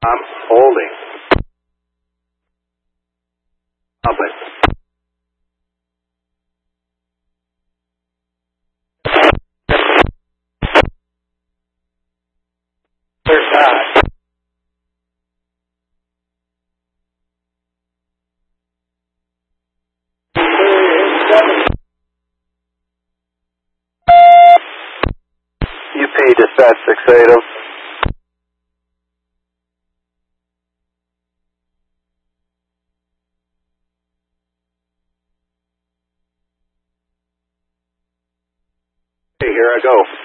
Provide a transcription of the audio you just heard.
I'm holding. Public. Clear shot. UP dispatch 680. Okay, here I go.